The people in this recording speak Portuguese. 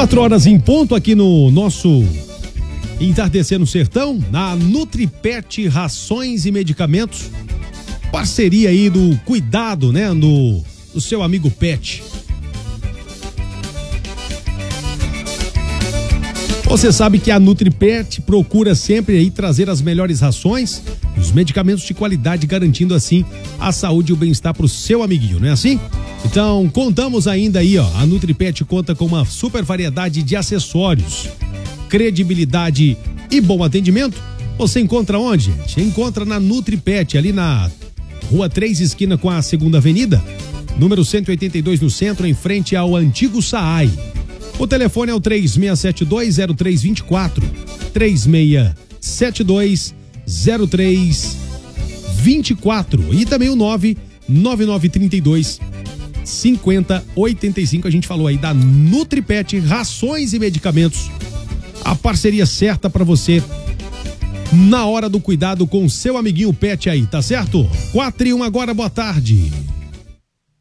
4h em ponto aqui no nosso Entardecer no Sertão, na NutriPet Rações e Medicamentos. Parceria aí do cuidado, né, do seu amigo pet. Você sabe que a NutriPet procura sempre aí trazer as melhores rações, os medicamentos de qualidade, garantindo assim a saúde e o bem-estar para o seu amiguinho, não é assim? Então, contamos ainda aí, ó, a NutriPet conta com uma super variedade de acessórios, credibilidade e bom atendimento. Você encontra onde, gente? Encontra na NutriPet, ali na Rua 3, esquina com a 2ª Avenida, número 182 no centro, em frente ao antigo SAAI. O telefone é o 3672-0324, 3672-0324 e também o 99932-5085. A gente falou aí da NutriPet, rações e medicamentos, a parceria certa para você na hora do cuidado com o seu amiguinho pet aí, tá certo? 4h01 agora, boa tarde.